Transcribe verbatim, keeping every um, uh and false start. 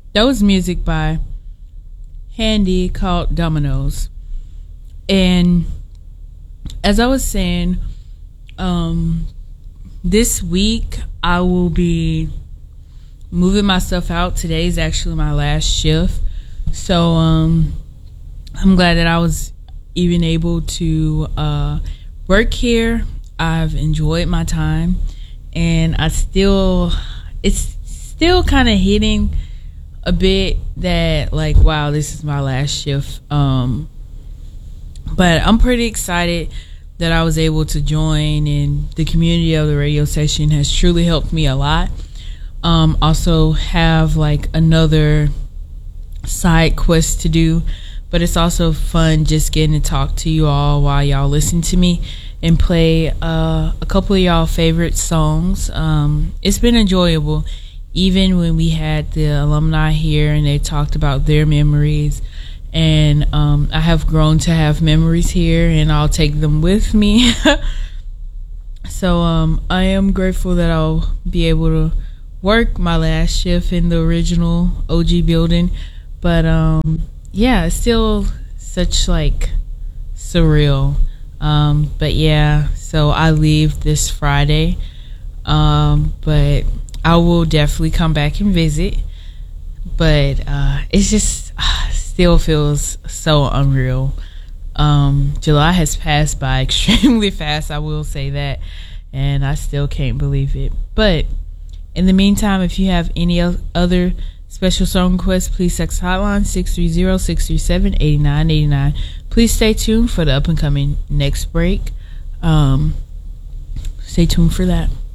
That was music by Handy called Dominoes. And as I was saying, um, this week I will be moving my stuff out. Today's actually my last shift. So um, I'm glad that I was even able to uh, work here. I've enjoyed my time. And I still, it's still kind of hitting a bit that like, wow, this is my last shift. Um, but I'm pretty excited that I was able to join, and the community of the radio station has truly helped me a lot. Um, also have like another side quest to do, but it's also fun just getting to talk to you all while y'all listen to me and play uh, a couple of y'all favorite songs. Um, it's been enjoyable. Even when we had the alumni here and they talked about their memories, and um, I have grown to have memories here, and I'll take them with me. So um, I am grateful that I'll be able to work my last shift in the original O G building. But um, yeah, it's still such like surreal. Um, but yeah, so I leave this Friday. Um, but I will definitely come back and visit, but uh, it's just uh, still feels so unreal. Um, July has passed by extremely fast, I will say that, and I still can't believe it. But in the meantime, if you have any other special song requests, please text hotline six three zero, six three seven, eight nine eight nine. Please stay tuned for the up and coming next break. Um, stay tuned for that.